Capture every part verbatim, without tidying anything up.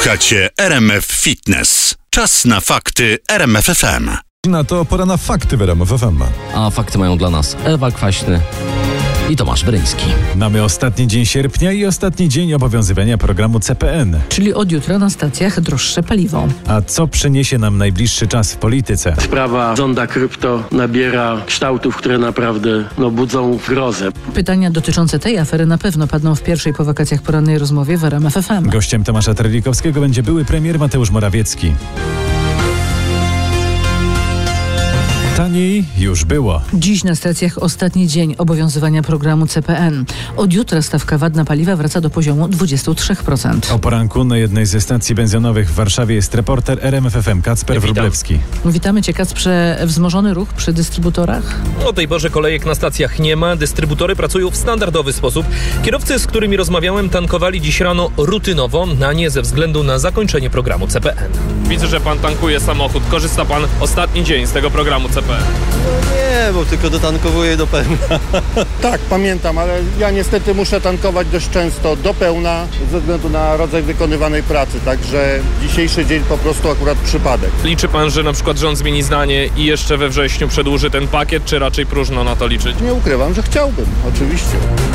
Słuchacie R M F Fitness. Czas na fakty R M F F M. Na to pora na fakty w R M F F M. A fakty mają dla nas Ewa Kwaśny i Tomasz Bryński. Mamy ostatni dzień sierpnia i ostatni dzień obowiązywania programu C P N. Czyli od jutra na stacjach droższe paliwo. A co przyniesie nam najbliższy czas w polityce? Sprawa zonda krypto nabiera kształtów, które naprawdę no, budzą grozę. Pytania dotyczące tej afery na pewno padną w pierwszej po wakacjach porannej rozmowie w R M F F M. Gościem Tomasza Terlikowskiego będzie były premier Mateusz Morawiecki. Taniej już było. Dziś na stacjach ostatni dzień obowiązywania programu C P N. Od jutra stawka V A T na paliwa wraca do poziomu dwadzieścia trzy procent. O poranku na jednej ze stacji benzynowych w Warszawie jest reporter R M F F M Kacper Witam. Wróblewski. Witamy Cię, Kacprze. Wzmożony ruch przy dystrybutorach? O tej porze kolejek na stacjach nie ma. Dystrybutory pracują w standardowy sposób. Kierowcy, z którymi rozmawiałem, tankowali dziś rano rutynowo, a nie ze względu na zakończenie programu C P N. Widzę, że pan tankuje samochód. Korzysta pan ostatni dzień z tego programu C P N. No nie, bo tylko dotankowuję do pełna. Tak, pamiętam, ale ja niestety muszę tankować dość często do pełna ze względu na rodzaj wykonywanej pracy, także dzisiejszy dzień po prostu akurat przypadek. Liczy pan, że na przykład rząd zmieni zdanie i jeszcze we wrześniu przedłuży ten pakiet, czy raczej próżno na to liczyć? Nie ukrywam, że chciałbym, oczywiście.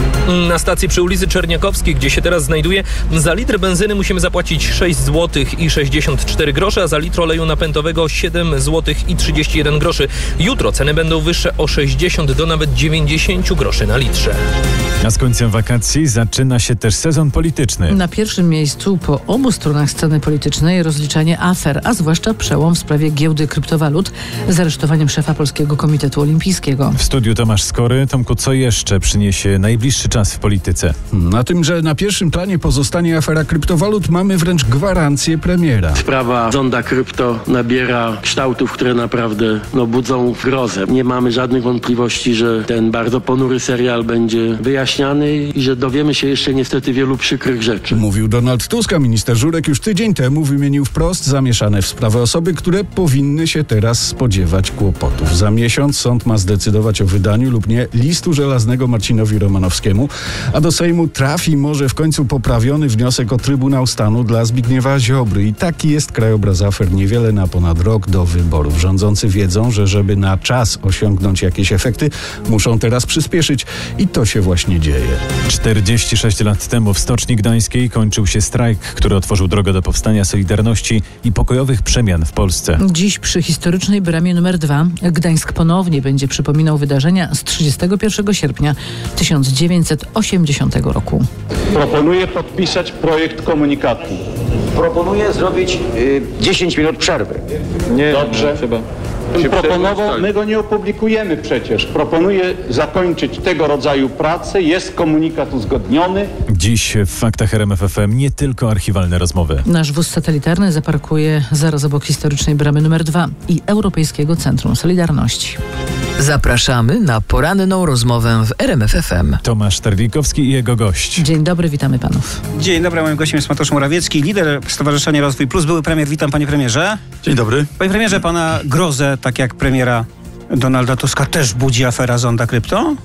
Na stacji przy ulicy Czerniakowskiej, gdzie się teraz znajduję, za litr benzyny musimy zapłacić sześć złotych i sześćdziesiąt cztery grosze, a za litr oleju napędowego siedem złotych i trzydzieści jeden groszy. Jutro ceny będą wyższe o sześćdziesiąt do nawet dziewięćdziesiąt groszy na litrze. A z końcem wakacji zaczyna się też sezon polityczny. Na pierwszym miejscu po obu stronach sceny politycznej rozliczanie afer, a zwłaszcza przełom w sprawie giełdy kryptowalut z aresztowaniem szefa Polskiego Komitetu Olimpijskiego. W studiu Tomasz Skory. Tomku, co jeszcze przyniesie najbliższy czas w polityce? Na tym, że na pierwszym planie pozostanie afera kryptowalut, mamy wręcz gwarancję premiera. Sprawa zonda krypto nabiera kształtów, które naprawdę no, budzą grozę. Nie mamy żadnych wątpliwości, że ten bardzo ponury serial będzie wyjaśniany i że dowiemy się jeszcze niestety wielu przykrych rzeczy. Mówił Donald Tusk, a minister Żurek już tydzień temu wymienił wprost zamieszane w sprawę osoby, które powinny się teraz spodziewać kłopotów. Za miesiąc sąd ma zdecydować o wydaniu lub nie listu żelaznego Marcinowi Romanowskiemu, a do Sejmu trafi może w końcu poprawiony wniosek o Trybunał Stanu dla Zbigniewa Ziobry. I taki jest krajobraz afer niewiele na ponad rok do wyborów. Rządzący wiedzą, że żeby na czas osiągnąć jakieś efekty, muszą teraz przyspieszyć i to się właśnie dzieje. czterdzieści sześć lat temu w Stoczni Gdańskiej kończył się strajk, który otworzył drogę do powstania Solidarności i pokojowych przemian w Polsce. Dziś przy historycznej bramie numer dwa Gdańsk ponownie będzie przypominał wydarzenia z trzydziestego pierwszego sierpnia tysiąc dziewięćset osiemdziesiątego roku. Proponuję podpisać projekt komunikatu. Proponuję zrobić y, dziesięć minut przerwy. Nie, dobrze. Chyba. Proponował, my go nie opublikujemy przecież. Proponuję zakończyć tego rodzaju pracę. Jest komunikat uzgodniony. Dziś w Faktach R M F F M nie tylko archiwalne rozmowy. Nasz wóz satelitarny zaparkuje zaraz obok historycznej bramy numer dwa i Europejskiego Centrum Solidarności. Zapraszamy na poranną rozmowę w R M F F M. Tomasz Terlikowski i jego gość. Dzień dobry, witamy panów. Dzień dobry, moim gościem jest Mateusz Morawiecki, lider Stowarzyszenia Rozwój Plus, były premier. Witam, panie premierze. Dzień dobry. Panie premierze, pana grozę, tak jak premiera Donalda Tuska, też budzi afera zonda krypto?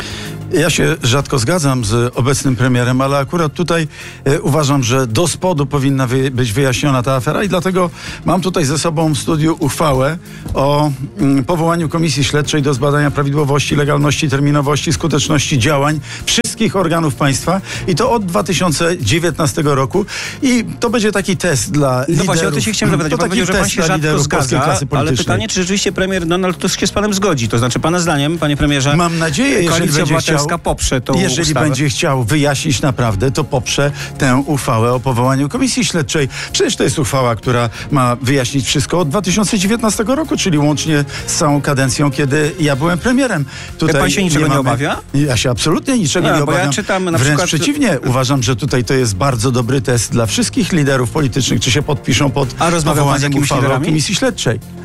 Ja się rzadko zgadzam z obecnym premierem, ale akurat tutaj e, uważam, że do spodu powinna wy, być wyjaśniona ta afera i dlatego mam tutaj ze sobą w studiu uchwałę o mm, powołaniu Komisji Śledczej do zbadania prawidłowości, legalności, terminowości, skuteczności działań wszystkich organów państwa i to od dwa tysiące dziewiętnastego roku i to będzie taki test dla liderów. No właśnie, o to się chciałem zapytać. To Pan powiedział, że pan się rzadko zgadza, ale pytanie, czy rzeczywiście premier Donald Tusk się z panem zgodzi? To znaczy, pana zdaniem, panie premierze, mam nadzieję, jeżeli będzie chciał, poprze tą jeżeli ustawę. będzie chciał wyjaśnić naprawdę, to poprze tę uchwałę o powołaniu Komisji Śledczej. Przecież to jest uchwała, która ma wyjaśnić wszystko od dwa tysiące dziewiętnastego roku, czyli łącznie z całą kadencją, kiedy ja byłem premierem. Tutaj pan się niczego nie, nie mamy... obawia? Ja się absolutnie niczego no, nie bo obawiam. Ja czytam na Wręcz przykład... przeciwnie. Uważam, że tutaj to jest bardzo dobry test dla wszystkich liderów politycznych, czy się podpiszą pod A rozmawiał pan z jakimiś uchwałę liderami? o Komisji Śledczej.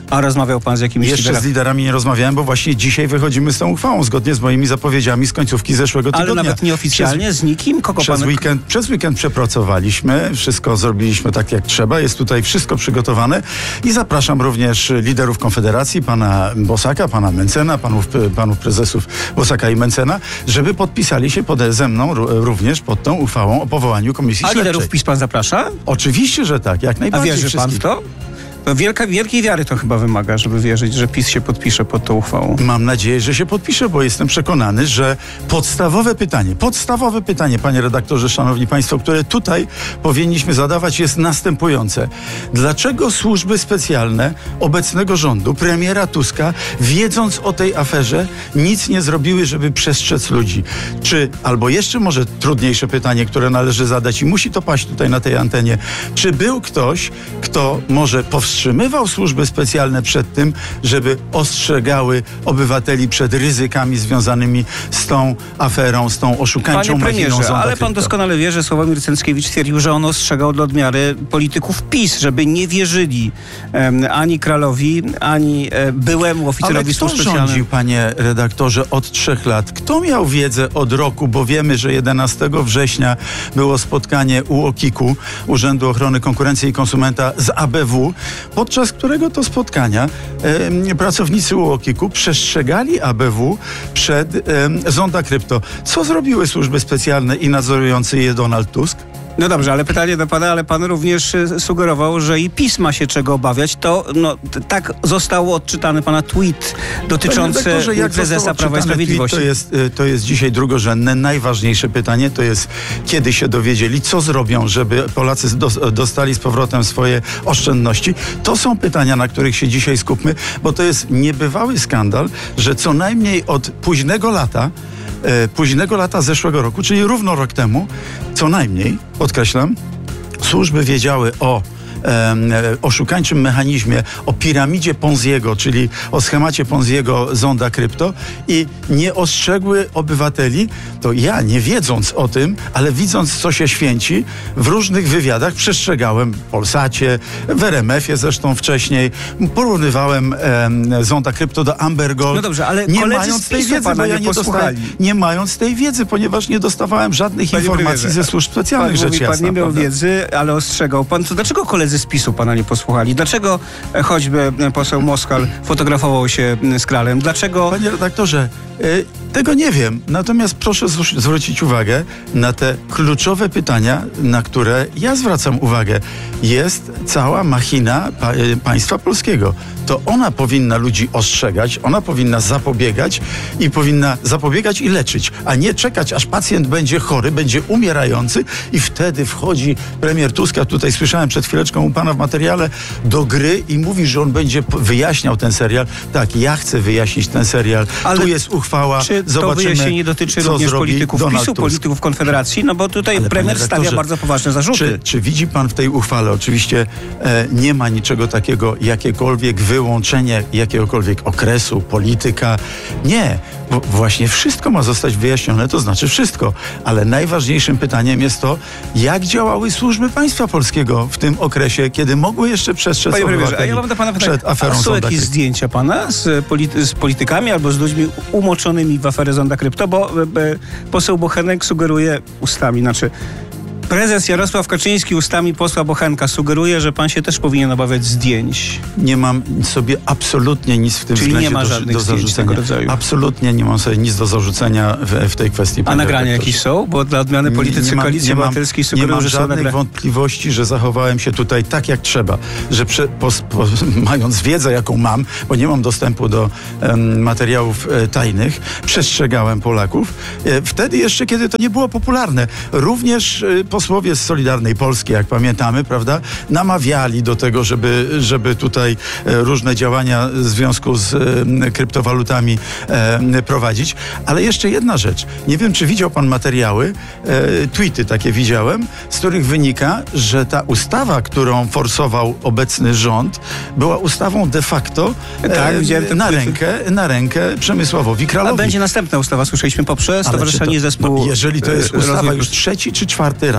A rozmawiał pan z jakimiś Jeszcze liderami? z liderami nie rozmawiałem, bo właśnie dzisiaj wychodzimy z tą uchwałą, zgodnie z moimi zapowiedziami z końcówki zeszłego tygodnia. Ale nawet nieoficjalnie, przez, z nikim? Kogo przez, pan... weekend, przez weekend przepracowaliśmy, wszystko zrobiliśmy tak jak trzeba, jest tutaj wszystko przygotowane i zapraszam również liderów Konfederacji, pana Bosaka, pana Mencena, panów, panów prezesów Bosaka i Mencena, żeby podpisali się pod, ze mną również pod tą uchwałą o powołaniu komisji A śledczej. liderów PiS pan zaprasza? Oczywiście, że tak, jak A najbardziej. wierzy pan w to? To wielka, wielkiej wiary to chyba wymaga, żeby wierzyć, że PiS się podpisze pod tą uchwałą. Mam nadzieję, że się podpisze, bo jestem przekonany, że podstawowe pytanie, podstawowe pytanie, panie redaktorze, szanowni państwo, które tutaj powinniśmy zadawać, jest następujące. Dlaczego służby specjalne obecnego rządu, premiera Tuska, wiedząc o tej aferze, nic nie zrobiły, żeby przestrzec ludzi? Czy, albo jeszcze może trudniejsze pytanie, które należy zadać i musi to paść tutaj na tej antenie, czy był ktoś, kto może powstrzymać Wstrzymywał służby specjalne przed tym, żeby ostrzegały obywateli przed ryzykami związanymi z tą aferą, z tą oszukańczą Panie machiną premierze, Zonda ale pan Krypto. doskonale wie, że Sławomir Cęckiewicz twierdził, że on ostrzegał dla odmiary polityków PiS, żeby nie wierzyli um, ani Kralowi, ani e, byłemu oficerowi służb specjalnych. Ale kto rządził, panie redaktorze, od trzech lat? Kto miał wiedzę od roku? Bo wiemy, że jedenastego września było spotkanie u O K I K-u, Urzędu Ochrony Konkurencji i Konsumenta z A B W, podczas którego to spotkania e, pracownicy U O K I K-u przestrzegali A B W przed e, Zonda Krypto. Co zrobiły służby specjalne i nadzorujący je Donald Tusk? No dobrze, ale pytanie do pana, ale pan również sugerował, że i PiS ma się czego obawiać. To no, t- tak został odczytany pana tweet dotyczący prezesa Prawa i Sprawiedliwości. To jest, to jest dzisiaj drugorzędne. Najważniejsze pytanie to jest, kiedy się dowiedzieli, co zrobią, żeby Polacy do, dostali z powrotem swoje oszczędności. To są pytania, na których się dzisiaj skupmy, bo to jest niebywały skandal, że co najmniej od późnego lata E, późnego lata zeszłego roku, czyli równo rok temu, co najmniej, podkreślam, służby wiedziały o e, oszukańczym mechanizmie, o piramidzie Ponziego, czyli o schemacie Ponziego Zonda Krypto i nie ostrzegły obywateli, to ja, nie wiedząc o tym, ale widząc, co się święci, w różnych wywiadach przestrzegałem w Polsacie, w R M F ie zresztą wcześniej, porównywałem e, Zonda Krypto do Amber Gold. No dobrze, ale nie koledzy mając z tej PiS-u wiedzy, pana bo ja nie nie dostałem, nie mając tej wiedzy, ponieważ nie dostawałem żadnych Panie informacji premierze, ze służb specjalnych, pan rzecz mówi, jasna. Pan nie miał prawda? wiedzy, ale ostrzegał pan. To dlaczego koledzy z PiS-u pana nie posłuchali? Dlaczego e, choćby e, poseł Moskal fotografował się e, z Kralem? Dlaczego... Panie redaktorze, y, tego nie wiem. Natomiast proszę zwr- zwrócić uwagę na te kluczowe pytania, na które ja zwracam uwagę. Jest cała machina pa- y, państwa polskiego. To ona powinna ludzi ostrzegać, ona powinna zapobiegać i powinna zapobiegać i leczyć, a nie czekać, aż pacjent będzie chory, będzie umierający i wtedy wchodzi premier Tuska, tutaj słyszałem przed chwileczką u pana w materiale, do gry i mówi, że on będzie wyjaśniał ten serial. Tak, ja chcę wyjaśnić ten serial. Ale tu jest uchwała, czy to zobaczymy, wyjaśnienie dotyczy co również zrobi polityków Donald PiS-u, Tusk. polityków Konfederacji? No bo tutaj Ale premier panie stawia redaktorze, bardzo poważne zarzuty. Czy, czy widzi pan w tej uchwale, oczywiście e, nie ma niczego takiego, jakiekolwiek wyłączenie jakiegokolwiek okresu, polityka. Nie, bo właśnie wszystko ma zostać wyjaśnione, to znaczy wszystko. Ale najważniejszym pytaniem jest to, jak działały służby państwa polskiego w tym okresie, kiedy mogły jeszcze przestrzec Panie premierze, a obywateli ja mam do pana pytanie, przed aferą a są Zonda jakieś Krypto. zdjęcia pana z, polity- z politykami albo z ludźmi umoczonymi w aferę Zonda Krypto? Bo e, e, poseł Bochenek sugeruje ustami, znaczy prezes Jarosław Kaczyński ustami posła Bochenka sugeruje, że pan się też powinien obawiać zdjęć. Nie mam sobie absolutnie nic w tym Czyli względzie nie ma do, żadnych do zdjęć zarzucenia. tego rodzaju. Absolutnie nie mam sobie nic do zarzucenia w, w tej kwestii. A nagrania jakieś są? Bo dla odmiany politycy mam- Koalicji mam- Obywatelskiej nie sugerują, mam że są żadnych nagrania. wątpliwości, że zachowałem się tutaj tak jak trzeba, że prze, po, po, mając wiedzę jaką mam, bo nie mam dostępu do em, materiałów e, tajnych, przestrzegałem Polaków. E, wtedy jeszcze, kiedy to nie było popularne. Również e, posłowie z Solidarnej Polski, jak pamiętamy, prawda, namawiali do tego, żeby, żeby tutaj e, różne działania w związku z e, kryptowalutami e, prowadzić. Ale jeszcze jedna rzecz. Nie wiem, czy widział pan materiały, e, tweety takie widziałem, z których wynika, że ta ustawa, którą forsował obecny rząd, była ustawą de facto e, Tak, widziałem ten na, tweet. rękę, na rękę Przemysławowi A Kralowi. będzie następna ustawa, słyszeliśmy, poprze Ale czy Stowarzyszenie to, Zespół... no, jeżeli to jest e, ustawa Rozwój- już trzeci czy czwarty raz,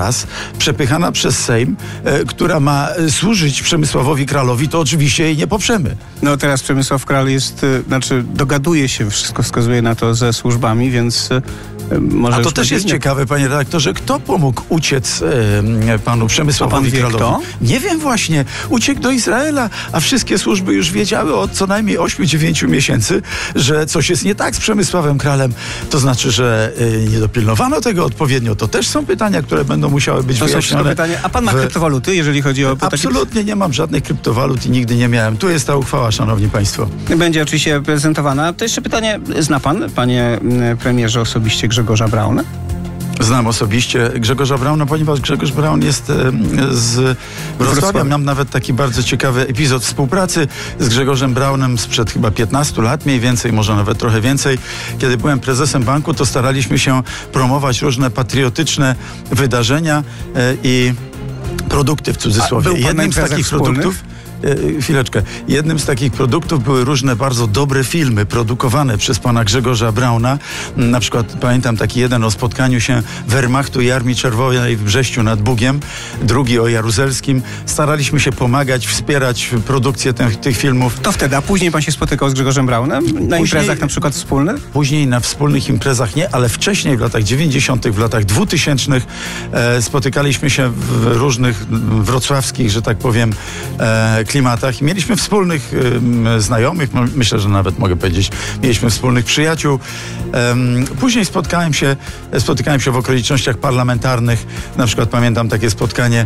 raz przepychana przez Sejm, e, która ma służyć Przemysławowi Kralowi, to oczywiście jej nie poprzemy. No teraz Przemysław Kral jest, y, znaczy dogaduje się, wszystko wskazuje na to, ze służbami, więc y, może... A to też jest ciekawe, panie redaktorze, kto pomógł uciec e, panu Przemysławowi Kralowi? Kto? Nie wiem właśnie. Uciekł do Izraela, a wszystkie służby już wiedziały od co najmniej ośmiu dziewięciu miesięcy, że coś jest nie tak z Przemysławem Kralem. To znaczy, że e, nie dopilnowano tego odpowiednio. To też są pytania, które będą musiały być to wyjaśnione. Są pytania. A pan ma w... kryptowaluty, jeżeli chodzi o... Absolutnie nie mam żadnych kryptowalut i nigdy nie miałem. Tu jest ta uchwała, szanowni państwo. Będzie oczywiście prezentowana. To jeszcze pytanie, zna pan, panie premierze, osobiście Grzegorza Brauna? Znam osobiście Grzegorza Brauna, ponieważ Grzegorz Braun jest e, z Wrocławia. Mam nawet taki bardzo ciekawy epizod współpracy z Grzegorzem Braunem sprzed chyba piętnastu lat, mniej więcej, może nawet trochę więcej. Kiedy byłem prezesem banku, to staraliśmy się promować różne patriotyczne wydarzenia e, i produkty w cudzysłowie. Jednym z takich wspólnych? produktów Chwileczkę. Jednym z takich produktów były różne bardzo dobre filmy produkowane przez pana Grzegorza Brauna. Na przykład pamiętam taki jeden o spotkaniu się Wehrmachtu i Armii Czerwonej w Brześciu nad Bugiem, drugi o Jaruzelskim. Staraliśmy się pomagać, wspierać produkcję tych, tych filmów. To wtedy, a później pan się spotykał z Grzegorzem Braunem? Na później, imprezach na przykład wspólnych? Później na wspólnych imprezach nie, ale wcześniej w latach dziewięćdziesiątych, w latach dwutysięcznych e, spotykaliśmy się w różnych wrocławskich, że tak powiem, e, klimatach i mieliśmy wspólnych y, znajomych, myślę, że nawet mogę powiedzieć, mieliśmy wspólnych przyjaciół. Um, później spotkałem się, spotykałem się w okolicznościach parlamentarnych, na przykład pamiętam takie spotkanie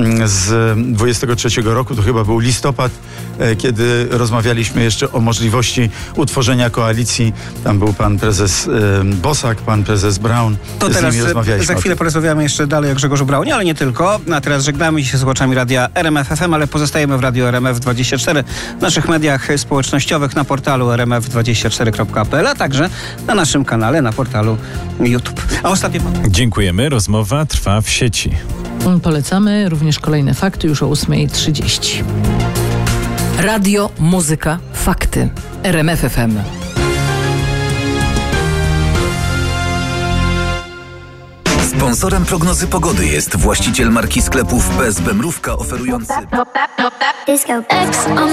z dwudziestego trzeciego roku, to chyba był listopad, e, kiedy rozmawialiśmy jeszcze o możliwości utworzenia koalicji. Tam był pan prezes e, Bosak, pan prezes Braun. To z teraz nimi rozmawialiśmy. Za chwilę porozmawiamy jeszcze dalej o Grzegorzu Braunie, ale nie tylko. A teraz żegnamy się z słuchaczami radia R M F F M, ale pozostajemy w radiu R M F dwadzieścia cztery, w naszych mediach społecznościowych, na portalu r m f dwadzieścia cztery kropka p l, a także na naszym kanale, na portalu YouTube. A ostatnie... Dziękujemy. Rozmowa trwa w sieci. Polecamy również kolejne fakty już o ósma trzydzieści. Radio, muzyka, fakty. R M F F M. Sponsorem prognozy pogody jest właściciel marki sklepów P S B Mrówka, oferujący...